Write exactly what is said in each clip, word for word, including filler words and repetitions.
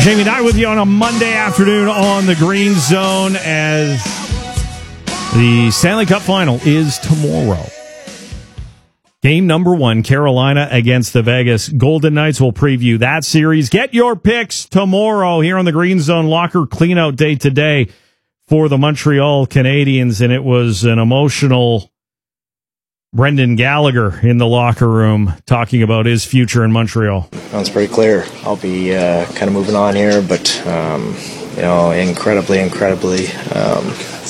Jamie Nye with you on a Monday afternoon on the Green Zone as the Stanley Cup Final is tomorrow. Game number one, Carolina against the Vegas Golden Knights. We'll preview that series. Get your picks tomorrow here on the Green Zone. Locker cleanout day today for the Montreal Canadiens, and it was an emotional Brendan Gallagher in the locker room talking about his future in Montreal. Sounds pretty clear. I'll be uh, kind of moving on here, but um, you know, incredibly, incredibly. Um,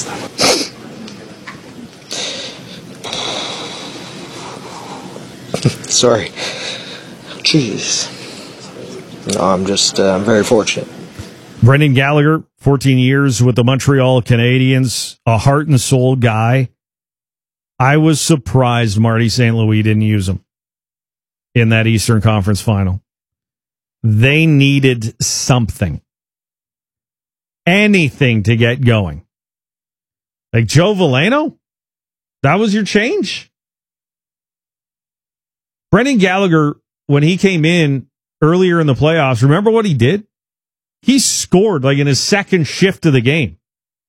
sorry. Jeez. No, I'm just uh, I'm very fortunate. Brendan Gallagher, fourteen years with the Montreal Canadiens, a heart and soul guy. I was surprised Marty Saint Louis didn't use him in that Eastern Conference final. They needed something. Anything to get going. Like Joe Veleno? That was your change? Brendan Gallagher, when he came in earlier in the playoffs, remember what he did? He scored like in his second shift of the game.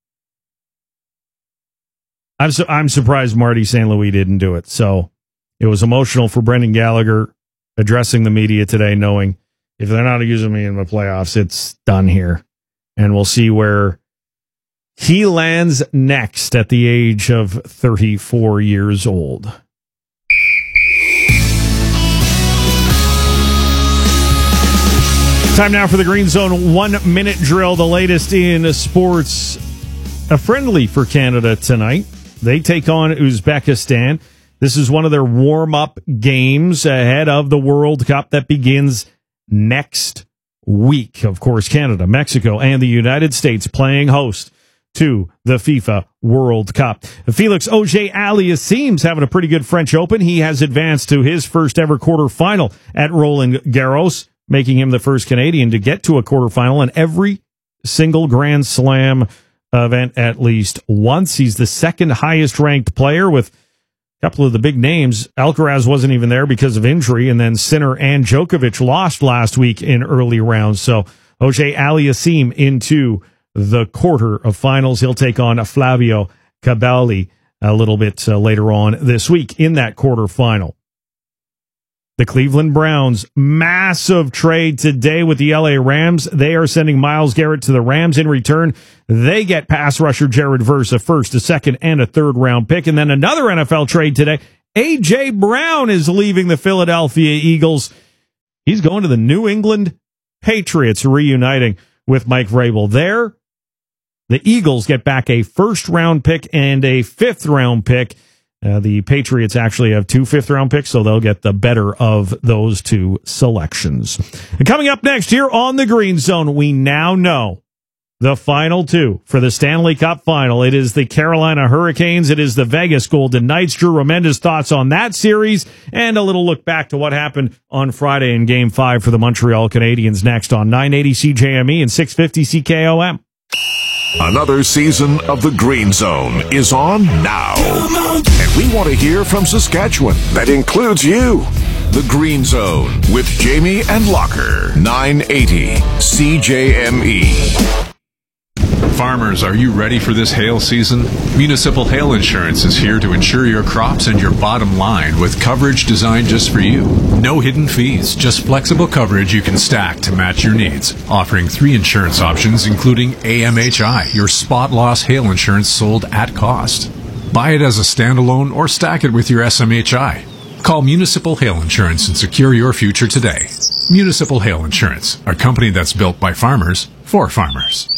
I'm su- I'm surprised Marty Saint Louis didn't do it. So it was emotional for Brendan Gallagher addressing the media today, knowing if they're not using me in the playoffs, it's done here. And we'll see where he lands next at the age of thirty-four years old. Time now for the Green Zone one-minute drill, the latest in sports. A friendly for Canada tonight. They take on Uzbekistan. This is one of their warm-up games ahead of the World Cup that begins next week. Of course, Canada, Mexico, and the United States playing host to the FIFA World Cup. Felix Auger-Aliassime's having a pretty good French Open. He has advanced to his first ever quarterfinal at Roland Garros, making him the first Canadian to get to a quarterfinal in every single Grand Slam event at least once. He's the second highest ranked player with a couple of the big names. Alcaraz wasn't even there because of injury, and then Sinner and Djokovic lost last week in early rounds. So Auger-Aliassime into the quarter of finals. He'll take on Flavio Cabelli a little bit uh, later on this week in that quarterfinal. The Cleveland Browns, massive trade today with the L A Rams. They are sending Myles Garrett to the Rams. In return, they get pass rusher Jared Verse, a first, a second, and a third round pick. And then another N F L trade today. A J. Brown is leaving the Philadelphia Eagles. He's going to the New England Patriots, reuniting with Mike Vrabel. There, the Eagles get back a first round pick and a fifth round pick. Uh, the Patriots actually have two fifth-round picks, so they'll get the better of those two selections. And coming up next here on the Green Zone, we now know the final two for the Stanley Cup Final. It is the Carolina Hurricanes. It is the Vegas Golden Knights. Drew Remenda's thoughts on that series, and a little look back to what happened on Friday in Game five for the Montreal Canadiens next on nine eighty C J M E and six fifty C K O M. Another season of the Green Zone is on now. And we want to hear from Saskatchewan. That includes you. The Green Zone with Jamie and Locker. nine eighty C J M E. Farmers, are you ready for this hail season? Municipal Hail Insurance is here to insure your crops and your bottom line with coverage designed just for you. No hidden fees, just flexible coverage you can stack to match your needs. Offering three insurance options, including A M H I, your spot loss hail insurance sold at cost. Buy it as a standalone or stack it with your S M H I. Call Municipal Hail Insurance and secure your future today. Municipal Hail Insurance, a company that's built by farmers for farmers.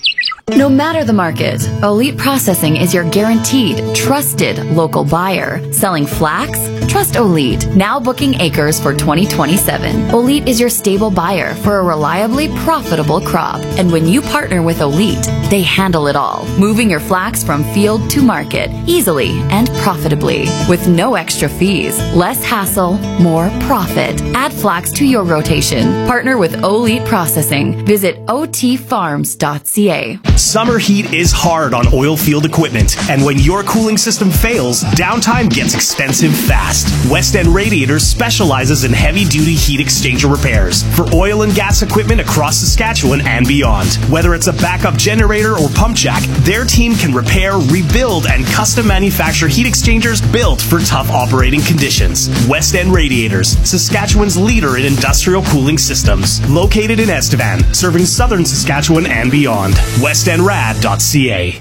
No matter the market, Elite Processing is your guaranteed, trusted local buyer. Selling flax? Trust Elite. Now booking acres for twenty twenty-seven. Elite is your stable buyer for a reliably profitable crop. And when you partner with Elite, they handle it all, moving your flax from field to market easily and profitably with no extra fees, less hassle, more profit. Add flax to your rotation. Partner with Elite Processing. Visit o t farms dot c a. Summer heat is hard on oil field equipment, and when your cooling system fails, downtime gets expensive fast. West End Radiators specializes in heavy-duty heat exchanger repairs for oil and gas equipment across Saskatchewan and beyond. Whether it's a backup generator or pump jack, their team can repair, rebuild, and custom manufacture heat exchangers built for tough operating conditions. West End Radiators, Saskatchewan's leader in industrial cooling systems. Located in Estevan, serving southern Saskatchewan and beyond. west end rad dot c a.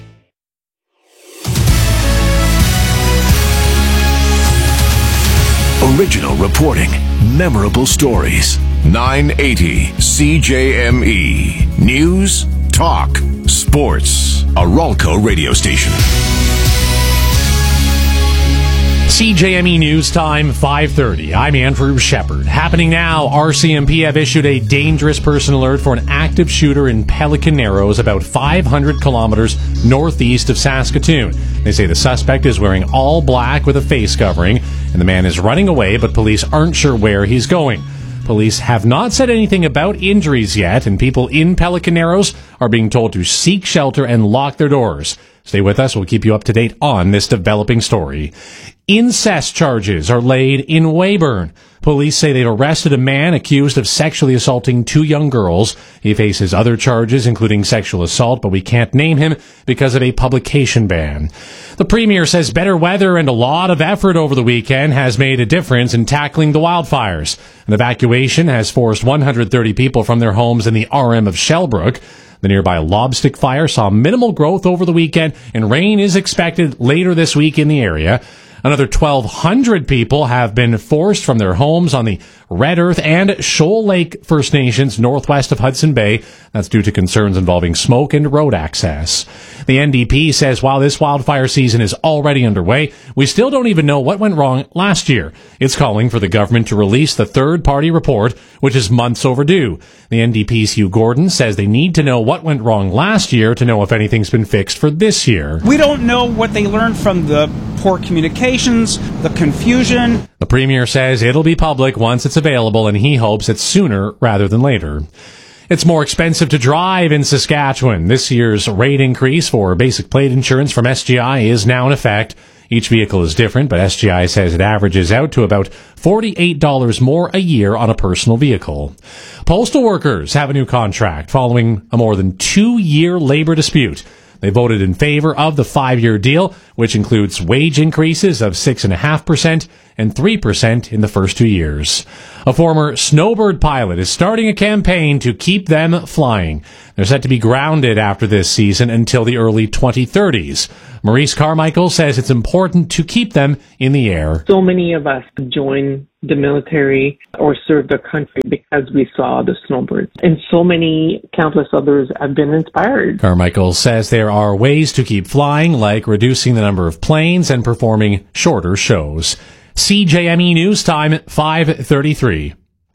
Original reporting, memorable stories. nine eighty C J M E. News, talk, sports. A Ralco radio station. C J M E News Time, five thirty. I'm Andrew Shepard. Happening now, R C M P have issued a dangerous person alert for an active shooter in Pelican Narrows, about five hundred kilometers northeast of Saskatoon. They say the suspect is wearing all black with a face covering, and the man is running away, but police aren't sure where he's going. Police have not said anything about injuries yet, and people in Pelican Narrows are being told to seek shelter and lock their doors. Stay with us. We'll keep you up to date on this developing story. Incest charges are laid in Weyburn. Police say they've arrested a man accused of sexually assaulting two young girls. He faces other charges, including sexual assault, but we can't name him because of a publication ban. The Premier says better weather and a lot of effort over the weekend has made a difference in tackling the wildfires. An evacuation has forced one hundred thirty people from their homes in the R M of Shellbrook. The nearby Lobstick fire saw minimal growth over the weekend, and rain is expected later this week in the area. Another twelve hundred people have been forced from their homes on the Red Earth and Shoal Lake First Nations northwest of Hudson Bay. That's due to concerns involving smoke and road access. The N D P says while this wildfire season is already underway, we still don't even know what went wrong last year. It's calling for the government to release the third-party report, which is months overdue. The N D P's Hugh Gordon says they need to know what went wrong last year to know if anything's been fixed for this year. We don't know what they learned from the poor communications, the confusion. The Premier says it'll be public once it's available, and he hopes it's sooner rather than later. It's more expensive to drive in Saskatchewan. This year's rate increase for basic plate insurance from S G I is now in effect. Each vehicle is different, but S G I says it averages out to about forty-eight dollars more a year on a personal vehicle. Postal workers have a new contract following a more than two-year labor dispute. They voted in favor of the five-year deal, which includes wage increases of six point five percent and three percent in the first two years. A former Snowbird pilot is starting a campaign to keep them flying. They're set to be grounded after this season until the early twenty thirties. Maurice Carmichael says it's important to keep them in the air. So many of us join the military or serve the country because we saw the Snowbirds. And so many, countless others have been inspired. Carmichael says there are ways to keep flying, like reducing the number of planes and performing shorter shows. C J M E News Time, five thirty-three.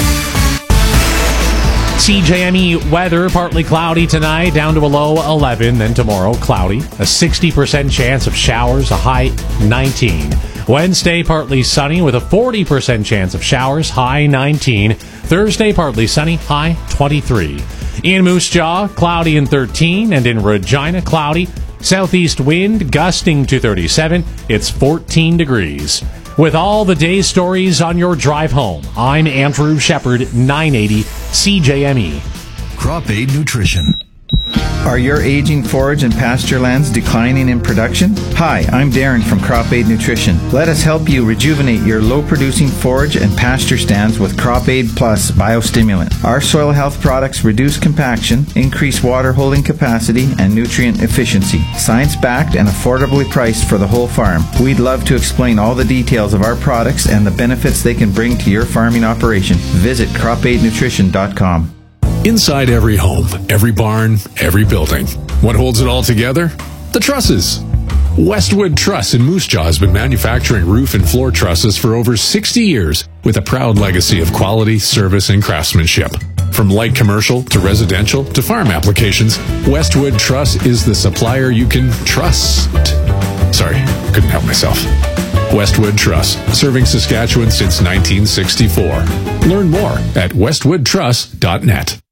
C J M E weather, partly cloudy tonight, down to a low eleven. Then tomorrow, cloudy. A sixty percent chance of showers, a high nineteen. Wednesday, partly sunny with a forty percent chance of showers, high nineteen. Thursday, partly sunny, high twenty-three. In Moose Jaw, cloudy and thirteen. And in Regina, cloudy. Southeast wind gusting to thirty-seven. It's fourteen degrees. With all the day's stories on your drive home, I'm Andrew Shepard, nine eighty C J M E. Crop Aid Nutrition. Are your aging forage and pasture lands declining in production? Hi, I'm Darren from Crop Aid Nutrition. Let us help you rejuvenate your low-producing forage and pasture stands with Crop Aid Plus Biostimulant. Our soil health products reduce compaction, increase water holding capacity, and nutrient efficiency. Science-backed and affordably priced for the whole farm. We'd love to explain all the details of our products and the benefits they can bring to your farming operation. Visit crop aid nutrition dot com. Inside every home, every barn, every building. What holds it all together? The trusses. Westwood Truss in Moose Jaw has been manufacturing roof and floor trusses for over sixty years with a proud legacy of quality, service, and craftsmanship. From light commercial to residential to farm applications, Westwood Truss is the supplier you can trust. Sorry, couldn't help myself. Westwood Truss, serving Saskatchewan since nineteen sixty-four. Learn more at westwood truss dot net.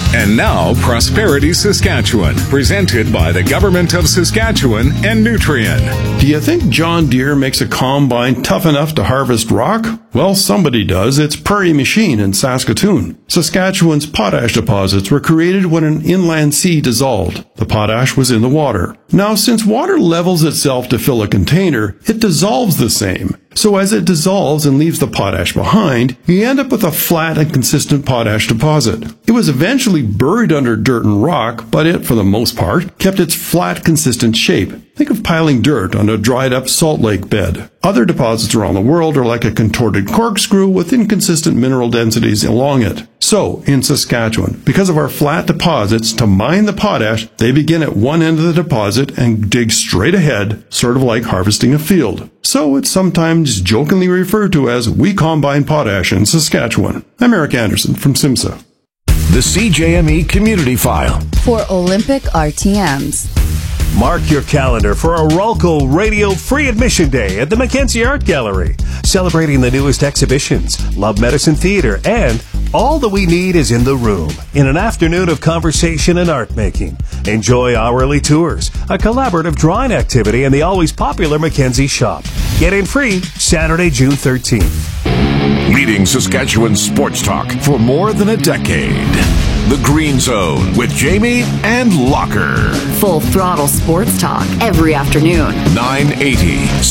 And now, Prosperity Saskatchewan, presented by the Government of Saskatchewan and Nutrien. Do you think John Deere makes a combine tough enough to harvest rock? Well, somebody does. It's Prairie Machine in Saskatoon. Saskatchewan's potash deposits were created when an inland sea dissolved. The potash was in the water. Now, since water levels itself to fill a container, it dissolves the same. So as it dissolves and leaves the potash behind, you end up with a flat and consistent potash deposit. It was eventually buried under dirt and rock, but it, for the most part, kept its flat, consistent shape. Think of piling dirt on a dried-up salt lake bed. Other deposits around the world are like a contorted corkscrew with inconsistent mineral densities along it. So, in Saskatchewan, because of our flat deposits, to mine the potash, they begin at one end of the deposit and dig straight ahead, sort of like harvesting a field. So it's sometimes jokingly referred to as We Combine Potash in Saskatchewan. I'm Eric Anderson from SIMSA. The C J M E Community File. For Olympic R T Ms. Mark your calendar for a Rolco Radio Free Admission Day at the Mackenzie Art Gallery, celebrating the newest exhibitions, Love Medicine Theater, and All That We Need Is in the Room, in an afternoon of conversation and art making. Enjoy hourly tours, a collaborative drawing activity, and the always popular Mackenzie Shop. Get in free Saturday, June thirteenth. Leading Saskatchewan sports talk for more than a decade. The Green Zone with Jamie and Locker. Full throttle sports talk every afternoon. nine eighty